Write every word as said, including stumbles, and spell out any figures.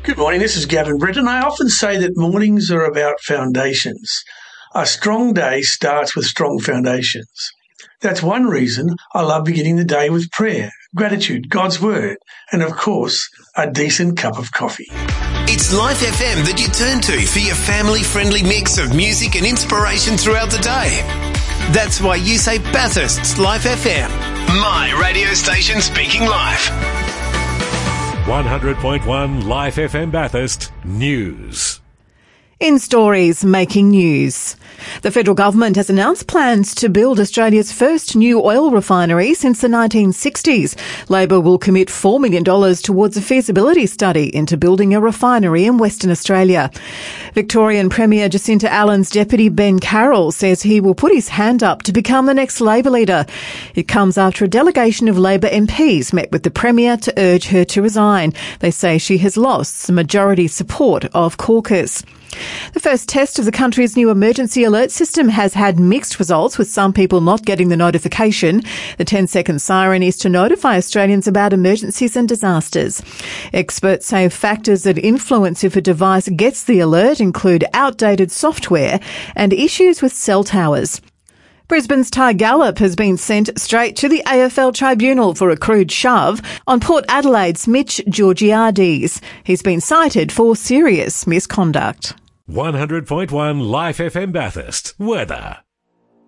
Good morning, this is Gavin Britton. I often say that mornings are about foundations. A strong day starts with strong foundations. That's one reason I love beginning the day with prayer, gratitude, God's word, and of course, a decent cup of coffee. It's Life F M that you turn to for your family-friendly mix of music and inspiration throughout the day. That's why you say Bathurst's Life F M, my radio station speaking life. one hundred point one Life F M Bathurst News. In stories making news, the federal government has announced plans to build Australia's first new oil refinery since the nineteen sixties. Labor will commit four million dollars towards a feasibility study into building a refinery in Western Australia. Victorian Premier Jacinta Allen's deputy Ben Carroll says he will put his hand up to become the next Labor leader. It comes after a delegation of Labor M Ps met with the Premier to urge her to resign. They say she has lost the majority support of caucus. The first test of the country's new emergency alert system has had mixed results, with some people not getting the notification. The ten-second siren is to notify Australians about emergencies and disasters. Experts say factors that influence if a device gets the alert include outdated software and issues with cell towers. Brisbane's Ty Gallop has been sent straight to the A F L tribunal for a crude shove on Port Adelaide's Mitch Georgiades. He's been cited for serious misconduct. one hundred point one Life F M Bathurst. Weather.